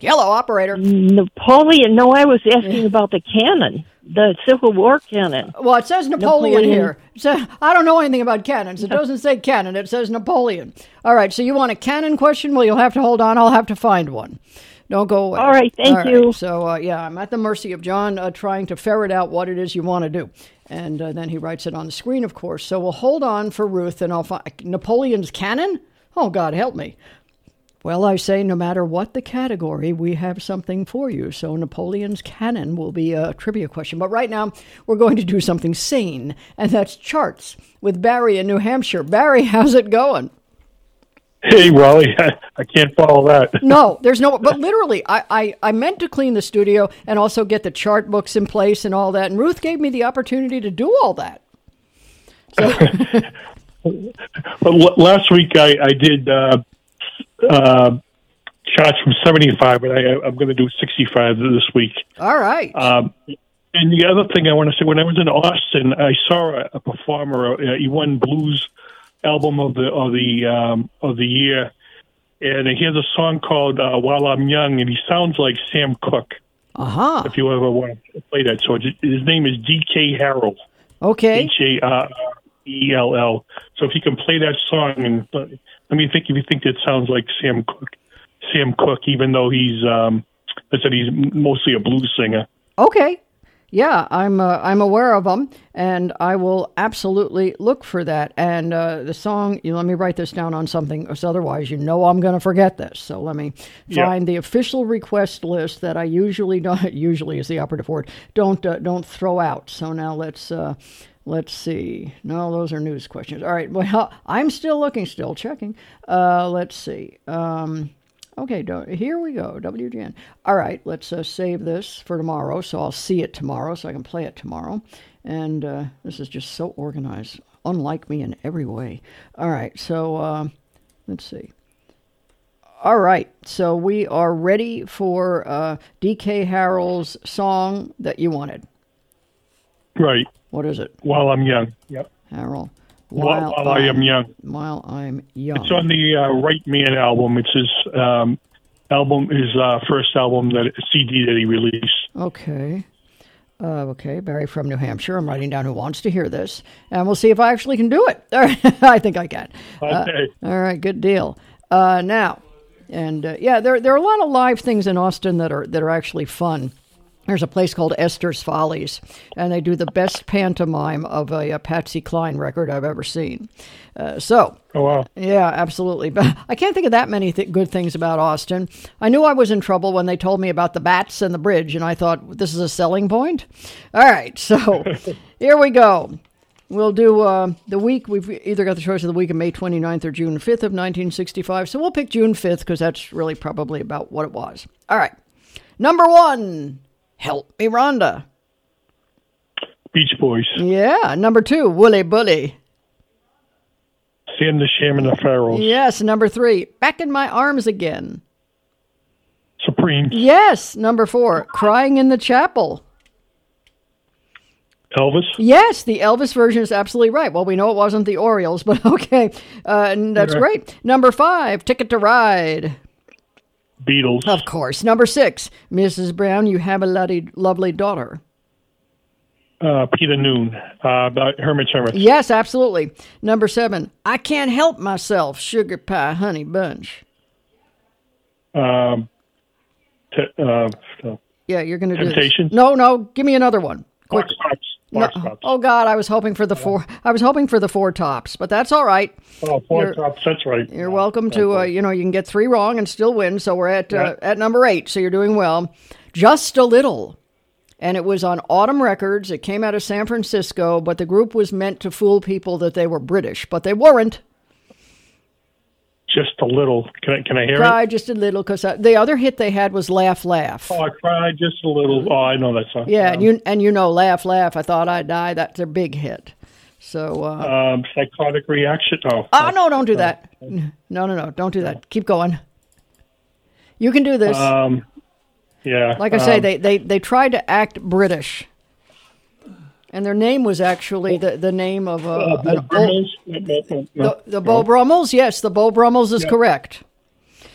Hello, operator. Napoleon. No, I was asking about the cannon, the Civil War cannon. Well, it says Napoleon here. So I don't know anything about cannons. It doesn't say cannon. It says Napoleon. All right, so you want a cannon question? Well, you'll have to hold on. I'll have to find one. Don't go away. All right, thank you. So, I'm at the mercy of John trying to ferret out what it is you want to do. And then he writes it on the screen, of course. So we'll hold on for Ruth, and I'll find Napoleon's cannon? Oh, God, help me. Well, I say no matter what the category, we have something for you. So Napoleon's cannon will be a trivia question. But right now, we're going to do something sane, and that's charts with Barry in New Hampshire. Barry, how's it going? Hey, Wally, I can't follow that. No, there's no, but literally, I meant to clean the studio and also get the chart books in place and all that. And Ruth gave me the opportunity to do all that. So. Well, last week I did shots from 75, but I'm going to do 65 this week. All right. And the other thing I want to say, when I was in Austin, I saw a performer. He won Blues Album of the year, and he has a song called "While I'm Young," and he sounds like Sam Cooke. If you ever want to play that, so his name is D.K. Harrell. Okay. Harrell. So if you can play that song, and let me think if you think that sounds like Sam Cooke, even though he's mostly a blues singer. Okay. Yeah, I'm aware of them, and I will absolutely look for that. And the song, let me write this down on something, because otherwise I'm going to forget this. So let me find the official request list that I usually don't. Usually is the operative word. Don't throw out. So now let's see. No, those are news questions. All right. Well, I'm still looking, still checking. Let's see. Okay, here we go, WGN. All right, let's save this for tomorrow, so I'll see it tomorrow, so I can play it tomorrow. And this is just so organized, unlike me in every way. All right, so let's see. All right, so we are ready for D.K. Harrell's song that you wanted. Right. What is it? While I'm Young. Yep. Harrell. While I am young. While I'm young. It's on the Right Man album. It's his first album, that CD that he released. Okay. Barry from New Hampshire. I'm writing down who wants to hear this, and we'll see if I actually can do it. All right. I think I can. Okay. All right. Good deal. Now, and there are a lot of live things in Austin that are actually fun. There's a place called Esther's Follies, and they do the best pantomime of a Patsy Cline record I've ever seen. Oh, wow. Yeah, absolutely. But I can't think of that many good things about Austin. I knew I was in trouble when they told me about the bats and the bridge, and I thought, this is a selling point? All right, so here we go. We'll do the week. We've either got the choice of the week of May 29th or June 5th of 1965, so we'll pick June 5th because that's really probably about what it was. All right. Number 1. Help Me, Rhonda. Beach Boys. Yeah. Number 2, Wooly Bully. Sam the Sham and the Pharaohs. Yes. Number 3, Back in My Arms Again. Supreme. Yes. Number 4, Crying in the Chapel. Elvis? Yes, the Elvis version is absolutely right. Well, we know it wasn't the Orioles, but okay. And that's great. Number 5, Ticket to Ride. Beatles. Of course. Number 6, Mrs. Brown, You Have a Lovely Daughter. Peter Noon. Herman Hermits. Yes, absolutely. Number 7, I Can't Help Myself, Sugar Pie Honey Bunch. Yeah, you're going to do Temptation? this. No, give me another one. Quick. No. Oh God, I was hoping for the 4. I was hoping for the 4 tops, but that's all right. Oh, 4 tops. That's right. You're welcome to. You can get 3 wrong and still win. So we're at number 8. So you're doing well. Just a Little, and it was on Autumn Records. It came out of San Francisco, but the group was meant to fool people that they were British, but they weren't. Just a Little. Can I hear Cry it? Just a Little, because the other hit they had was Laugh, Laugh. Oh, I cried just a little. Oh, I know that song. Yeah, and you know Laugh, Laugh, I Thought I'd Die. That's their big hit. So Psychotic Reaction. Oh no, don't do that. No, don't do that. Keep going. You can do this. Yeah. Like I say, they tried to act British. And their name was actually the name of the Beau Brummels. Yes, the Beau Brummels is correct.